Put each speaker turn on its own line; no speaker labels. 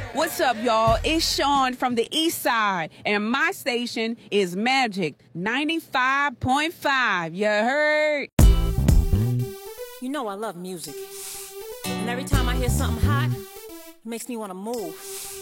What's up, y'all? It's Sean from the East Side, and my station is Magic 95.5. You heard?
You know I love music. And every time I hear something hot, it makes me want to move.